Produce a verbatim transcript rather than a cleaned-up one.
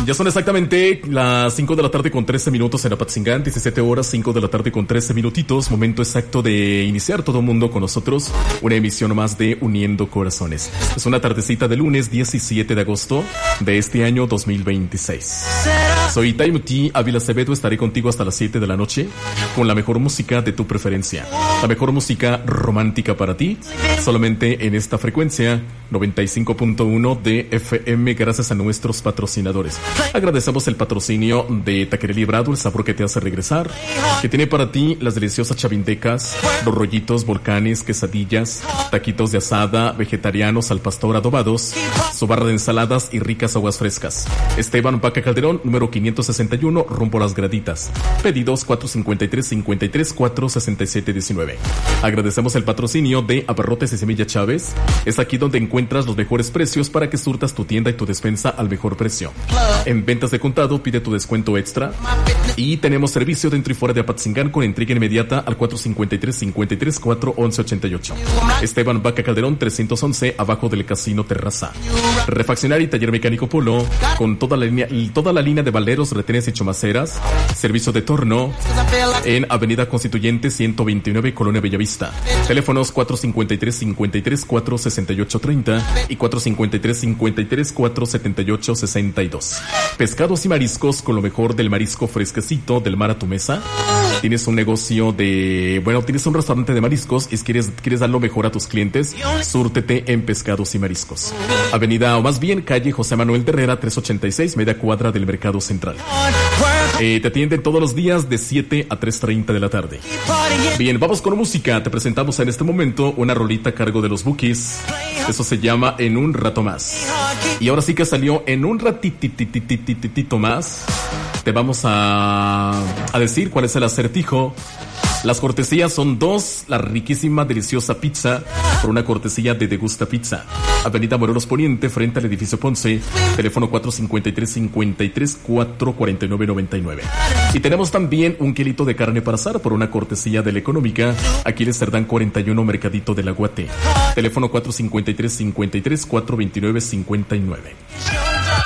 Ya son exactamente las cinco de la tarde con trece minutos en Apatzingán, diecisiete horas, cinco de la tarde con trece minutitos, momento exacto de iniciar todo el mundo con nosotros, una emisión más de Uniendo Corazones. Es una tardecita de lunes diecisiete de agosto de este año dos mil veintiséis. Soy Taimuti Ávila Acevedo, estaré contigo hasta las siete de la noche con la mejor música de tu preferencia, la mejor música romántica para ti, solamente en esta frecuencia noventa y cinco punto uno de F M, gracias a nuestros patrocinadores. Agradecemos el patrocinio de Taquería Librado, el sabor que te hace regresar, que tiene para ti las deliciosas chavindecas, los rollitos, volcanes, quesadillas, taquitos de asada, vegetarianos al pastor adobados, su barra de ensaladas y ricas aguas frescas. Esteban Vaca Calderón, número quinientos sesenta y uno, rumbo a Las Graditas. Pedidos cuatro cinco tres, cinco tres, cuatro seis siete uno nueve. Agradecemos el patrocinio de Abarrotes y Semilla Chávez. Es aquí donde encuentras los mejores precios para que surtas tu tienda y tu despensa al mejor precio. En ventas de contado, pide tu descuento extra. Y tenemos servicio dentro y fuera de Apatzingán con entrega inmediata al cuatro cinco tres, cinco tres, cuatro once ochenta y ocho. Esteban Vaca Calderón trescientos once, abajo del Casino Terraza. Refaccionaria y taller mecánico Polo, con toda la línea, toda la línea de baleros, retenes y chomaceras. Servicio de torno en Avenida Constituyente ciento veintinueve, Colonia Bellavista. Teléfonos cuatro cinco tres, cinco tres, cuatro seis ocho tres cero y cuatro cinco tres, cinco tres, cuatro siete ocho seis dos. Pescados y mariscos con lo mejor del marisco fresquecito del mar a tu mesa. Tienes un negocio de... Bueno, tienes un restaurante de mariscos y quieres, quieres dar lo mejor a tus clientes, súrtete en Pescados y Mariscos. Avenida, o más bien calle José Manuel de Herrera trescientos ochenta y seis, media cuadra del Mercado Central. Eh, te atienden todos los días de siete a tres treinta de la tarde. Bien, vamos con música. Te presentamos en este momento una rolita a cargo de los Bukis. Eso se llama En un rato más. Y ahora sí que salió En un ratitititititito más. Te vamos a, a decir cuál es el acertijo. Las cortesías son dos, la riquísima, deliciosa pizza por una cortesía de Degusta Pizza. Avenida Morelos Poniente, frente al edificio Ponce, teléfono cuatro cinco tres, cinco tres, cuatro cuatro nueve nueve nueve. Y tenemos también un kilito de carne para asar por una cortesía de La Económica, Aquiles Cerdán cuarenta y uno, Mercadito del Aguate. Teléfono cuatro cinco tres, cinco tres, cuatro dos nueve cinco nueve.